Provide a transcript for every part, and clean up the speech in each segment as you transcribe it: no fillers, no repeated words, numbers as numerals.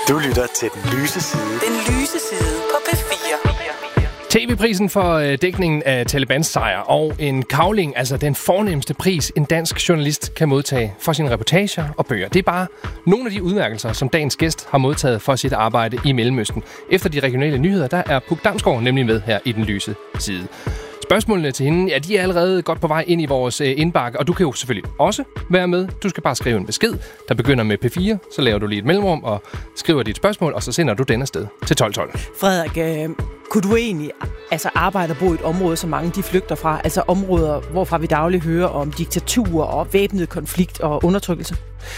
Du lytter til Den Lyse Side. Den Lyse Side på P4. TV-prisen for dækningen af Talibans sejr og en kavling, altså den fornemste pris, en dansk journalist kan modtage for sine reportager og bøger. Det er bare nogle af de udmærkelser, som dagens gæst har modtaget for sit arbejde i Mellemøsten. Efter de regionale nyheder, der er Puk Damsgaard nemlig med her i Den Lyse Side. Spørgsmålene til hende, ja, de er allerede godt på vej ind i vores indbakke, og du kan jo selvfølgelig også være med. Du skal bare skrive en besked, der begynder med P4, så laver du lige et mellemrum og skriver dit spørgsmål, og så sender du den afsted til 1212. Frederik, kunne du egentlig arbejde og bo i et område, som mange de flygter fra? Altså områder, hvorfra vi dagligt hører om diktatur og væbnet konflikt og undertrykkelse?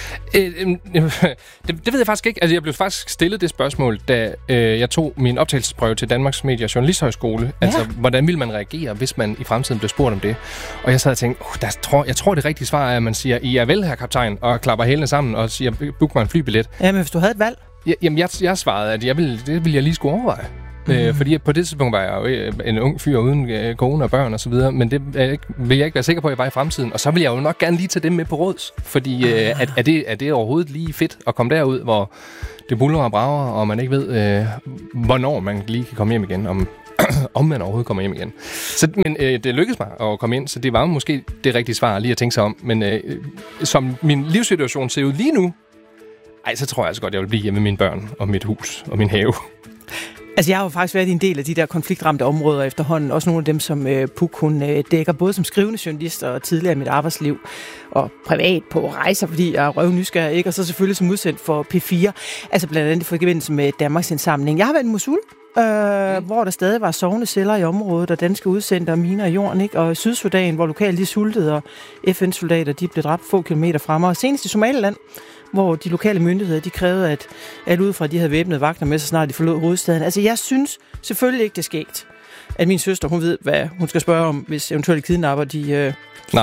Det ved jeg faktisk ikke. Altså, jeg blev faktisk stillet det spørgsmål, da jeg tog min optagelsesprøve til Danmarks Medie- og Journalisthøjskole. Ja. Altså, hvordan ville man reagere, hvis man i fremtiden blev spurgt om det? Og jeg sad og tænkte, jeg tror det rigtige svar er, at man siger, I er vel, herr kaptajn, og klapper hælene sammen og siger, book mig en flybillet. Ja, men hvis du havde et valg? Jamen, jeg svarede, at det ville jeg lige skulle overveje. Fordi på det tidspunkt var jeg jo en ung fyr uden kone og børn og så videre, men det vil jeg ikke være sikker på, at jeg var i fremtiden. Og så vil jeg jo nok gerne lige tage dem med på råds, fordi er det overhovedet lige fedt at komme derud, hvor det buller og brager, og man ikke ved, hvornår man lige kan komme hjem igen, om man overhovedet kommer hjem igen. Men det lykkedes mig at komme ind, så det var måske det rigtige svar lige at tænke sig om. Men som min livssituation ser ud lige nu, så tror jeg altså godt, jeg vil blive hjemme med mine børn og mit hus og min have. Altså, jeg har jo faktisk været en del af de der konfliktramte områder efterhånden. Også nogle af dem, som Puk, hun dækker, både som skrivende journalist og tidligere i mit arbejdsliv. Og privat på rejser, fordi jeg er røvnysgerrig, ikke? Og så selvfølgelig som udsendt for P4. Altså blandt andet i forbindelse med Danmarks Indsamling. Jeg har været i Mosul, hvor der stadig var sovende celler i området, og danske udsendte og miner i jorden, ikke? Og i Sydsudan, hvor lokalt de sultede, og FN-soldater, de blev dræbt få kilometer fremme. Og senest i Somaliland, hvor de lokale myndigheder, de krævede, at alle udefra, de havde væbnede vagter med, så snart de forlod hovedstaden. Altså, jeg synes selvfølgelig ikke, det er skægt, at min søster, hun ved, hvad hun skal spørge om, hvis eventuelle kidnapper, de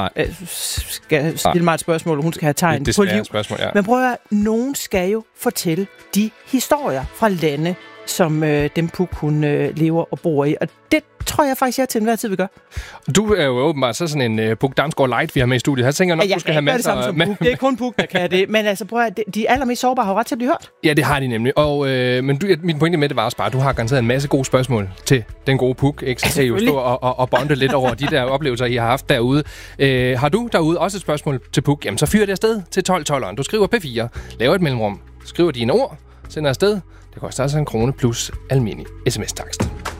skal stille mig et spørgsmål, og hun skal have tegn på liv. Spørgsmål, ja. Men prøv at høre, nogen skal jo fortælle de historier fra lande, som dem Puk, hun lever og bor i. Og det tror jeg faktisk, jeg til enhver tid vil gøre. Du er jo åbenbart så en Puk Damsgaard Light, vi har med i studiet. Jeg tænker nok, du skal have masser af... Det er kun Puk, der kan det. Men altså, prøv at de allermest sårbare har ret til at blive hørt. Ja, det har de nemlig. Og, men min pointe med det var også bare, at du har garanteret en masse gode spørgsmål til den gode Puk. Ikke? Så kan I jo stå og bonde lidt over de der oplevelser, I har haft derude. Har du derude også et spørgsmål til Puk? Jamen, så fyrer det afsted til 1212'eren. Du skriver P4, laver et mellemrum, skriver dine ord, sender afsted. Det koster altså 1 krone plus almindelig sms-takst.